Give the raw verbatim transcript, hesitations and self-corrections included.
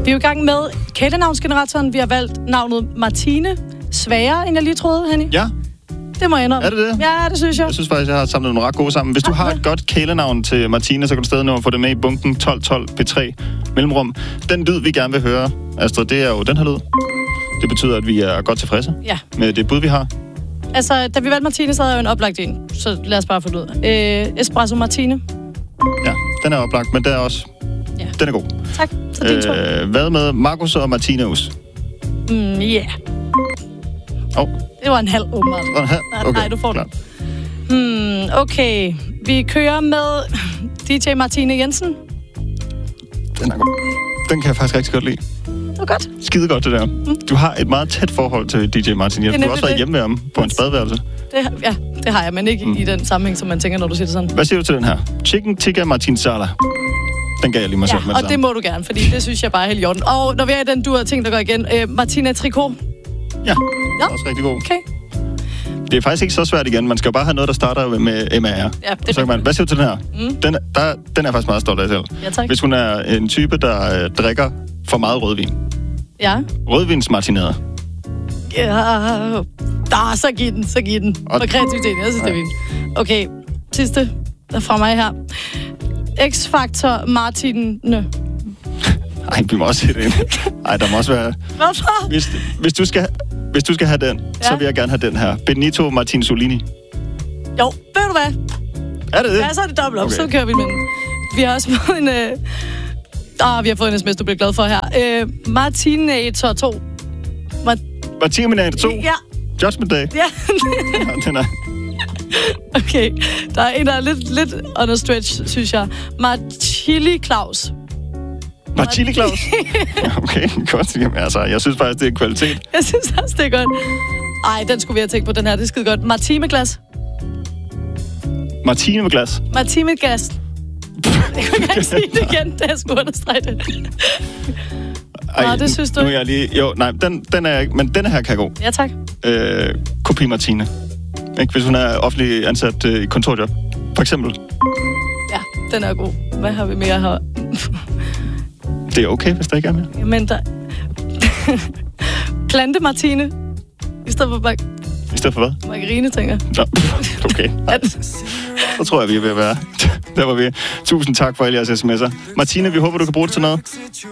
Vi er jo i gang med kælenavnsgeneratoren. Vi har valgt navnet Martine. Sværere, end jeg lige troede, Henning. Ja. Det må jeg indrømme. Er det det? Ja, det synes jeg. Jeg synes faktisk, jeg har samlet nogle ret gode sammen. Hvis du har et godt kælenavn til Martine, så kan du stadig nå at få det med i bunken tolv tolv P tre mellemrum. Den lyd, vi gerne vil høre, Astrid, det er jo den her lyd. Det betyder, at vi er godt tilfredse ja. med det bud, vi har. Altså, da vi valgte Martine, så havde jeg jo en oplagt en. Så lad os bare få det ud. Øh, Espresso Martine. Ja, den er oplagt, men den er også... Ja. Den er god. Tak. Så din tur. Øh, hvad med Markus og Martinus? Mm, ja. Yeah. Oh. Det var en halv, åbenbart. Det var en halv? Okay. Nej, du får den. Hmm, okay. Vi kører med D J Martine Jensen. Den er god. Den kan jeg faktisk rigtig godt lide. Det var godt. Skide godt, det der. Mm. Du har et meget tæt forhold til D J Martin Jensen. Du har også været det. hjemme med ham på en spadeværelse. Det, ja, det har jeg, men ikke mm. i den sammenhæng, som man tænker, når du siger det sådan. Hvad siger du til den her? Chicken tikka Martin Sala. Den gav jeg lige mig ja, selv med og det må du gerne, fordi det synes jeg bare er helt i orden. Og når vi er i den, du har ting, der går igen. Øh, Martina Tricot. Ja, ja, også rigtig god. Okay. Det er faktisk ikke så svært igen. Man skal jo bare have noget, der starter med M A R. Ja, det så man, hvad siger du til den her? Mm. Den, der, den er faktisk meget stolt af selv. Ja, tak. Hvis hun er en type, der øh, drikker for meget rødvin. Ja. Rødvinsmartinade. Ja. Da, så giv den, så giv den. Og for kreativitet, jeg synes, ja. det er fint. Okay, sidste fra mig her. X-Factor Martine. Ej, vi må også sætte ind. Ej, der må også være... Hvorfor? Hvis, hvis, du skal, hvis du skal have den, ja. så vil jeg gerne have den her. Benito Martinsolini. Jo, ved du hvad? Er det det? Ja, så er det dobbelt op. Okay. Så kører vi med den. Vi har også fået en... Øh... Ah, vi har fået en sms, du bliver glad for her. Øh, Martinator to. Mar- Martinator to? Ja. Judgment Day? Ja. ja, den er... Okay, der er en, der er lidt, lidt on a stretch, synes jeg. Marchili Claus. Marchili Claus? Ja, okay, godt. Jamen, altså, jeg synes faktisk, det er kvalitet. Jeg synes også, det er godt. Ej, den skulle vi have tænkt på, den her. Det er skide godt. Martine med glas. Martine med glas? Martine med glas. Jeg kan ikke sige det igen, da jeg skulle understrege det. Ej, Nå, det synes du nu er jeg lige... Jo, nej, den, den er ikke... Men denne her kan gå. Ja, tak. Øh, Kopi Martine. Ikke? Hvis hun er offentlig ansat øh, i kontorjob, for eksempel. Ja, den er god. Hvad har vi mere her? Det er okay, hvis der ikke er mere. Jamen, der... Plante Martine. I stedet for... Bag... I stedet for hvad? Margarine, tænker jeg. Okay. Så tror jeg, vi er ved at være. Der var vi. Tusind tak for alle jeres sms'er. Martine, vi håber, du kan bruge det til noget.